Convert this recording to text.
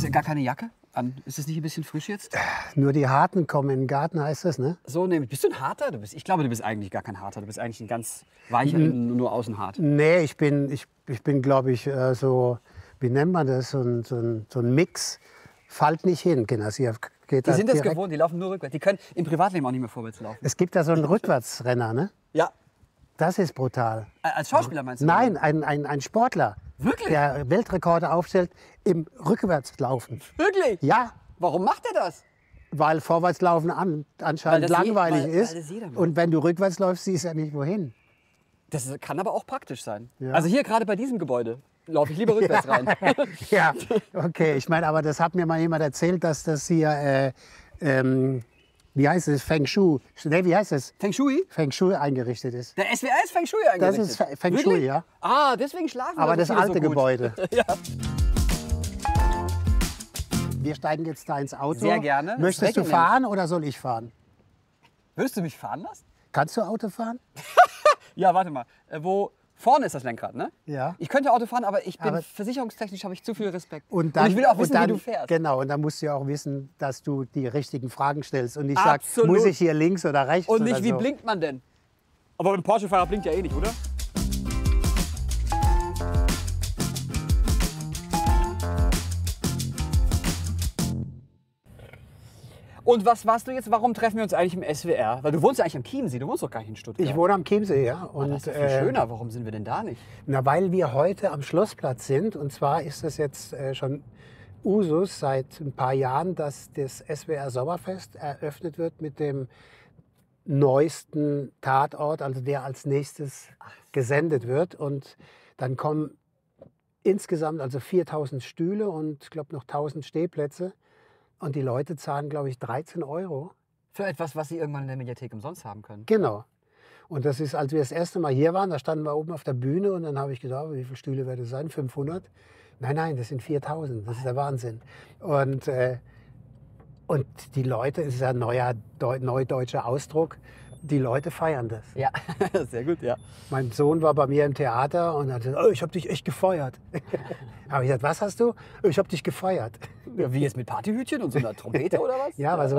hast gar keine Jacke an. Ist das nicht ein bisschen frisch jetzt? Nur die Harten kommen in den Garten, heißt das, ne? So nämlich. Bist du ein Harter? Ich glaube, du bist eigentlich gar kein Harter. Du bist eigentlich ein ganz weicher, nur außen hart. Nee, ich bin glaube ich, so, wie nennt man das, so ein Mix. Fällt nicht hin, genau. Die sind das gewohnt, die laufen nur rückwärts. Die können im Privatleben auch nicht mehr vorwärts laufen. Es gibt da so einen Rückwärtsrenner, ne? Ja. Das ist brutal. Als Schauspieler meinst du? Nein, ein Sportler. Wirklich? Der Weltrekorde aufstellt im Rückwärtslaufen. Wirklich? Ja, Warum macht er das? weil Vorwärtslaufen anscheinend Weil das langweilig weil ist. das jeder macht. Und wenn du rückwärts läufst, siehst du ja nicht wohin. Das kann aber auch praktisch sein. Ja. Also hier gerade bei diesem Gebäude laufe ich lieber rückwärts rein. Ja, okay. Ich meine, aber das hat mir mal jemand erzählt, dass das hier, wie heißt es, Feng Shui, nee, wie heißt es? Feng Shui? Feng Shui eingerichtet ist. Der SWR ist Feng Shui eingerichtet. Das ist Feng Shui, Wirklich? ja. Ah, deswegen schlafen Aber wir das so viele alte so gut. Gebäude. Ja. Wir steigen jetzt da ins Auto. Sehr gerne. Möchtest du Das fahren oder soll ich fahren? Würdest du mich fahren lassen? Kannst du Auto fahren? Ja, warte mal. Vorne ist das Lenkrad, ne? Ja. Ich könnte Auto fahren, aber Aber- versicherungstechnisch habe ich zu viel Respekt. Und, dann, ich will auch wissen, und dann, wie du fährst. Genau, und dann musst du ja auch wissen, dass du die richtigen Fragen stellst. Und ich sag, Absolut. muss ich hier links oder rechts? Und nicht, oder wie so. blinkt man denn? Aber ein Porsche-Fahrer blinkt ja eh nicht, oder? Und was warst du jetzt? Warum treffen wir uns eigentlich im SWR? Weil du wohnst ja eigentlich am Chiemsee, du wohnst doch gar nicht in Stuttgart. Ich wohne am Chiemsee, ja. Und, Das ist ja viel schöner. Warum sind wir denn da nicht? Na, weil wir heute am Schlossplatz sind. Und zwar ist das jetzt schon Usus seit ein paar Jahren, dass das SWR Sommerfest eröffnet wird mit dem neuesten Tatort, also der als nächstes gesendet wird. Und dann kommen insgesamt also 4000 Stühle und ich glaube noch 1000 Stehplätze. Und die Leute zahlen, glaube ich, 13 €. Für etwas, was sie irgendwann in der Mediathek umsonst haben können. Genau. Und das ist, als wir das erste Mal hier waren, da standen wir oben auf der Bühne und dann habe ich gedacht, wie viele Stühle werden das sein? 500? Nein, das sind 4000. Das ist der Wahnsinn. Und die Leute, es ist ein neudeutscher Ausdruck, die Leute feiern das. Ja, sehr gut, ja. Mein Sohn war bei mir im Theater und hat gesagt, oh, ich habe dich echt gefeuert. habe ich gesagt, was hast du? Ich habe dich gefeuert. Ja, wie jetzt mit Partyhütchen und so einer Trompete oder was? Ja, was